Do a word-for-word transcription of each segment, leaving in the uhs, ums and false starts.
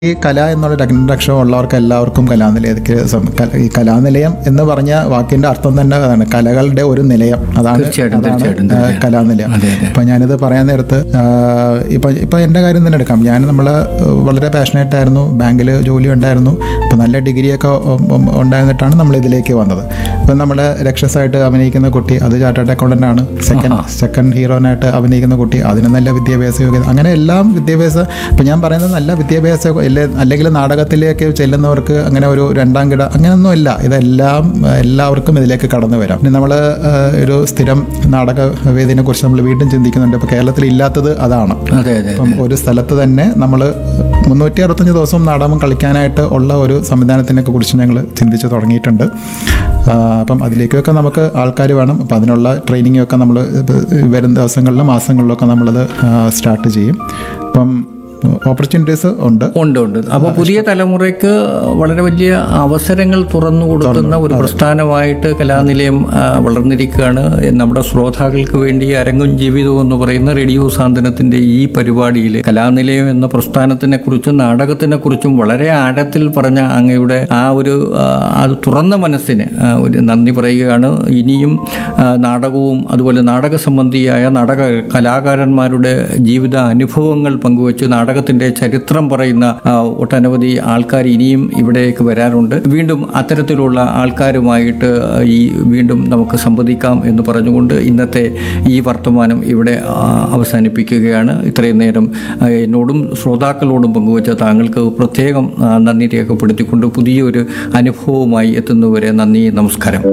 ഈ കല എന്നുള്ള രണ്ടക്ഷരം ഉള്ളവർക്ക് എല്ലാവർക്കും കലാനിലയത്തിൽ ഈ കലാനിലയം എന്ന് പറഞ്ഞ വാക്കിന്റെ അർത്ഥം തന്നെ അതാണ്, കലകളുടെ ഒരു നിലയം. അതാണ് അതാണ് കലാനിലയം. ഇപ്പം ഞാനിത് പറയാൻ നേരത്ത് ഇപ്പം ഇപ്പം എൻ്റെ കാര്യം തന്നെ എടുക്കാം. ഞാൻ നമ്മൾ വളരെ പാഷനേറ്റ് ആയിരുന്നു, ബാങ്കിൽ ജോലി ഉണ്ടായിരുന്നു, അപ്പം നല്ല ഡിഗ്രിയൊക്കെ ഉണ്ടായിരുന്നിട്ടാണ് നമ്മൾ ഇതിലേക്ക് വന്നത്. ഇപ്പം നമ്മൾ രക്ഷസായിട്ട് അഭിനയിക്കുന്ന കുട്ടി അത് ചാർട്ടേഡ് അക്കൗണ്ടൻ്റ് ആണ്. സെക്കൻഡ് സെക്കൻഡ് ഹീറോനായിട്ട് അഭിനയിക്കുന്ന കുട്ടി അതിന് നല്ല വിദ്യാഭ്യാസ യോഗ്യത, അങ്ങനെ എല്ലാം വിദ്യാഭ്യാസം. ഇപ്പം ഞാൻ പറയുന്നത് നല്ല വിദ്യാഭ്യാസ അല്ലെങ്കിൽ നാടകത്തിലേക്ക് ചെല്ലുന്നവർക്ക് അങ്ങനെ ഒരു രണ്ടാം കിട അങ്ങനെയൊന്നും ഇല്ല. ഇതെല്ലാം എല്ലാവർക്കും ഇതിലേക്ക് കടന്നു വരാം. പിന്നെ നമ്മൾ ഒരു സ്ഥിരം നാടക വേദിനെ കുറിച്ച് നമ്മൾ വീണ്ടും ചിന്തിക്കുന്നുണ്ട്. ഇപ്പോൾ കേരളത്തിൽ ഇല്ലാത്തത് അതാണ്. അപ്പം ഒരു സ്ഥലത്ത് തന്നെ നമ്മൾ മുന്നൂറ്റി അറുപത്തഞ്ച് ദിവസവും നാടകം കളിക്കാനായിട്ട് ഉള്ള ഒരു സംവിധാനത്തിനെ കുറിച്ച് ഞങ്ങൾ ചിന്തിച്ച് തുടങ്ങിയിട്ടുണ്ട്. അപ്പം അതിലേക്കൊക്കെ നമുക്ക് ആൾക്കാർ വേണം. അപ്പം അതിനുള്ള ട്രെയിനിങ്ങൊക്കെ നമ്മൾ വരും ദിവസങ്ങളിലും മാസങ്ങളിലൊക്കെ നമ്മളത് സ്റ്റാർട്ട് ചെയ്യും. അപ്പം ഓപ്പർച്യൂണിറ്റീസ് ഉണ്ട് ഉണ്ട് ഉണ്ട് അപ്പോൾ പുതിയ തലമുറയ്ക്ക് വളരെ വലിയ അവസരങ്ങൾ തുറന്നു കൊടുക്കുന്ന ഒരു പ്രസ്ഥാനമായിട്ട് കലാനിലയം വളർന്നിരിക്കുകയാണ്. നമ്മുടെ ശ്രോതാക്കൾക്ക് വേണ്ടി അരങ്ങും ജീവിതവും എന്ന് പറയുന്ന റേഡിയോ സാന്ത്വനത്തിൻ്റെ ഈ പരിപാടിയിൽ കലാനിലയം എന്ന പ്രസ്ഥാനത്തിനെ കുറിച്ചും നാടകത്തിനെ കുറിച്ചും വളരെ ആഴത്തിൽ പറഞ്ഞ അങ്ങയുടെ ആ ഒരു അത് തുറന്ന മനസ്സിന് ഒരു നന്ദി പറയുകയാണ്. ഇനിയും നാടകവും അതുപോലെ നാടക സംബന്ധിയായ നാടക കലാകാരന്മാരുടെ ജീവിത അനുഭവങ്ങൾ പങ്കുവച്ച് നാടകത്തിന്റെ ചരിത്രം പറയുന്ന ഒട്ടനവധി ആൾക്കാർ ഇനിയും ഇവിടേക്ക് വരാറുണ്ട്. വീണ്ടും അത്തരത്തിലുള്ള ആൾക്കാരുമായിട്ട് ഈ വീണ്ടും നമുക്ക് സംവദിക്കാം എന്ന് പറഞ്ഞുകൊണ്ട് ഇന്നത്തെ ഈ വർത്തമാനം ഇവിടെ അവസാനിപ്പിക്കുകയാണ്. ഇത്രയും നേരം എന്നോടും ശ്രോതാക്കളോടും പങ്കുവച്ച താങ്കൾക്ക് പ്രത്യേകം നന്ദി രേഖപ്പെടുത്തിക്കൊണ്ട് പുതിയൊരു അനുഭവവുമായി എത്തുന്നവരെ നന്ദി, നമസ്കാരം.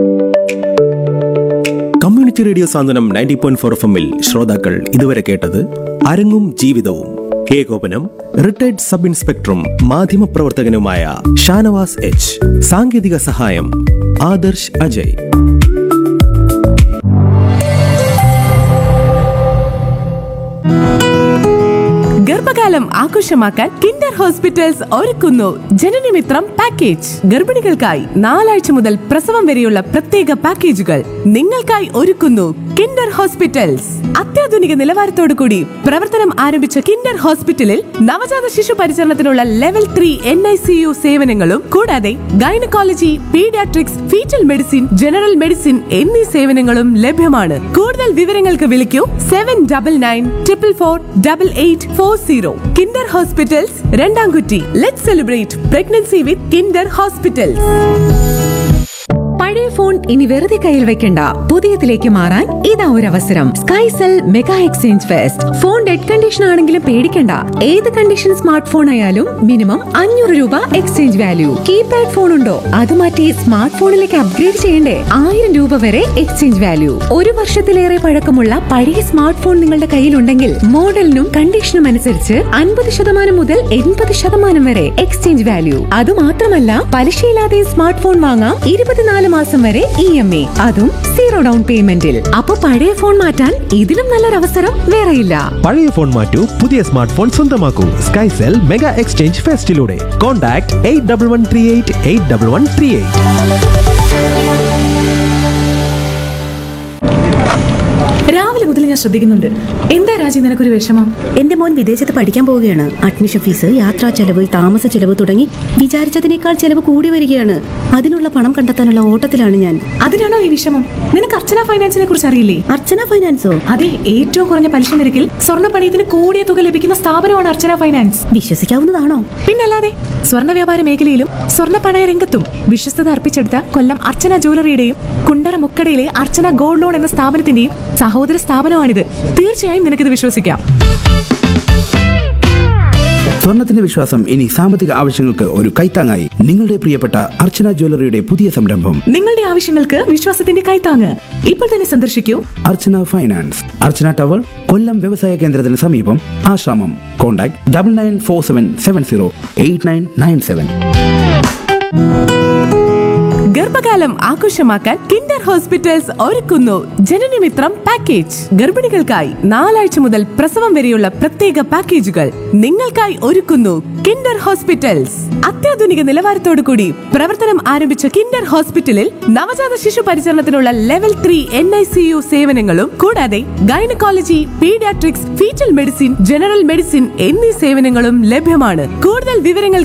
കമ്മ്യൂണിറ്റി റേഡിയോ സാന്ത്വനം നയൻറ്റി പോയിന്റ് ഫോർ എഫ് എമ്മിൽ ശ്രോതാക്കൾ ഇതുവരെ കേട്ടത് അരങ്ങും ജീവിതവും. ഏകോപനം റിട്ടയർഡ് സബ് ഇൻസ്പെക്ടറും മാധ്യമപ്രവർത്തകനുമായ ഷാനവാസ് എച്ച്. സാങ്കേതിക സഹായം ആദർശ് അജയ്. ഗർഭകാലം ആഘോഷമാക്കാൻ കിൻഡർ ഹോസ്പിറ്റൽസ് ഒരുക്കുന്നു ജനനമിത്രം പാക്കേജ്. ഗർഭിണികൾക്കായി നാലാഴ്ച മുതൽ പ്രസവം വരെയുള്ള പ്രത്യേക പാക്കേജുകൾ നിങ്ങൾക്കായി ഒരുക്കുന്നു കിൻഡർ ഹോസ്പിറ്റൽസ്. അത്യാധുനിക നിലവാരത്തോടു കൂടി പ്രവർത്തനം ആരംഭിച്ച കിൻഡർ ഹോസ്പിറ്റലിൽ നവജാത ശിശു പരിചരണത്തിനുള്ള level three N I C U സേവനങ്ങളും കൂടാതെ gynaecology, paediatrics, fetal medicine, general medicine എന്നീ സേവനങ്ങളും ലഭ്യമാണ്. കൂടുതൽ വിവരങ്ങൾക്ക് വിളിക്കൂ seven double nine triple four double eight four zero. Kinder hospitals, രണ്ടാംകുറ്റി. Let's celebrate pregnancy with Kinder hospitals. പഴയ ഫോൺ ഇനി വെറുതെ കയ്യിൽ വെക്കണ്ട, പുതിയതിലേക്ക് മാറാൻ ഇതാ ഒരു അവസരം. Skycell mega exchange fest. Phone dead condition ആണെങ്കിലും പേടിക്കണ്ട. ഏത് കണ്ടീഷൻ സ്മാർട്ട് ഫോൺ ആയാലും മിനിമം അഞ്ഞൂറ് രൂപ എക്സ്ചേഞ്ച് വാല്യൂ. കീപാഡ് ഫോൺ ഉണ്ടോ അത് മാറ്റി സ്മാർട്ട് ഫോണിലേക്ക് അപ്ഗ്രേഡ് ചെയ്യണ്ടേ? ആയിരം രൂപ വരെ എക്സ്ചേഞ്ച് വാല്യൂ. ഒരു വർഷത്തിലേറെ പഴക്കമുള്ള പഴയ സ്മാർട്ട് ഫോൺ നിങ്ങളുടെ കയ്യിലുണ്ടെങ്കിൽ മോഡലിനും കണ്ടീഷനും അനുസരിച്ച് അൻപത് ശതമാനം മുതൽ എൺപത് ശതമാനം വരെ എക്സ്ചേഞ്ച് വാല്യൂ. അതുമാത്രമല്ല പലിശയില്ലാതെ സ്മാർട്ട് ഫോൺ വാങ്ങാം ഇരുപത്തിനാല് മാസം വരെ ഇ എം എ, അതും സീറോ ഡൗൺ പേയ്മെന്റിൽ. അപ്പൊ പഴയ ഫോൺ മാറ്റാൻ ഇതിലും നല്ലൊരു അവസരം വേറെയില്ല. പഴയ ഫോൺ മാറ്റൂ, പുതിയ സ്മാർട്ട് ഫോൺ സ്വന്തമാക്കൂ Skycell mega exchange ഫെസ്റ്റിലൂടെ. Contact eight double one three eight eight double one three eight. രാവിലെ മുതൽ ഞാൻ ശ്രദ്ധിക്കുന്നുണ്ട്. എന്താ രാജി നിനക്കൊരു വിഷമം? എന്റെ മോൻ വിദേശത്ത് പഠിക്കാൻ പോവുകയാണ്. അഡ്മിഷൻ ഫീസ്, യാത്രാ ചെലവ്, താമസ ചെലവ് തുടങ്ങി വിചാരിച്ചതിനേക്കാൾ ചെലവ് കൂടി വരികയാണ്. അതിനുള്ള പണം കണ്ടെത്താനുള്ള ഓട്ടത്തിലാണ് ഞാൻ. അതിനാണോ ഈ വിഷമം? നിനക്ക് അർച്ചന ഫൈനാൻസിനെ കുറിച്ച് അറിയില്ലേ? അർച്ചന ഫൈനാൻസോ? അതെ, ഏറ്റവും കുറഞ്ഞ പലിശ നിരക്കിൽ സ്വർണ്ണ പണയത്തിന് കൂടിയ തുക ലഭിക്കുന്ന സ്ഥാപനമാണ് അർച്ചന ഫൈനാൻസ്. വിശ്വസിക്കാവുന്നതാണോ? പിന്നല്ലാതെ. സ്വർണ്ണ വ്യാപാര മേഖലയിലും സ്വർണ്ണ പണയ രംഗത്തും വിശ്വസ്തത അർപ്പിച്ചെടുത്ത കൊല്ലം അർച്ചന ജ്വല്ലറിയുടെയും കുണ്ടറ മുക്കടയിലെ അർച്ചന ഗോൾഡ് ലോൺ എന്ന സ്ഥാപനത്തിന്റെയും സഹോദര സ്ഥാപനമാണിത്. തീർച്ചയായും നിനക്കിത് വിശ്വസിക്കാം. സ്വർണത്തിന്റെ വിശ്വാസം ഇനി സാമ്പത്തിക ആവശ്യങ്ങൾക്ക് ഒരു കൈത്താങ്ങായി. നിങ്ങളുടെ പ്രിയപ്പെട്ട അർച്ചന ജ്വല്ലറിയുടെ പുതിയ സംരംഭം. നിങ്ങളുടെ ആവശ്യങ്ങൾക്ക് വിശ്വാസത്തിന്റെ കൈത്താങ്ങ്. ഇപ്പോൾ തന്നെ സന്ദർശിക്കൂ അർച്ചന ഫൈനാൻസ്, അർച്ചന ടവർ, കൊല്ലം വ്യവസായ കേന്ദ്രത്തിന് സമീപം, ആശ്രമം. Contact double nine four seven seven zero eight nine nine seven. ഗർഭകാലം ആഘോഷമാക്കാൻ കിൻഡർ ഹോസ്പിറ്റൽസ് ഒരുക്കുന്നു ജനനമിത്രം പാക്കേജ്. ഗർഭിണികൾക്കായി നാലാഴ്ച മുതൽ പ്രസവം വരെയുള്ള പ്രത്യേക പാക്കേജുകൾ നിങ്ങൾക്കായി ഒരുക്കുന്നു കിൻഡർ ഹോസ്പിറ്റൽസ്. അത്യാധുനിക നിലവാരത്തോടു കൂടി പ്രവർത്തനം ആരംഭിച്ച കിൻഡർ ഹോസ്പിറ്റലിൽ നവജാത ശിശു പരിചരണത്തിനുള്ള level three N I C U സേവനങ്ങളും കൂടാതെ gynaecology, paediatrics, fetal medicine, general medicine എന്നീ സേവനങ്ങളും ലഭ്യമാണ്. കൂടുതൽ വിവരങ്ങൾക്ക്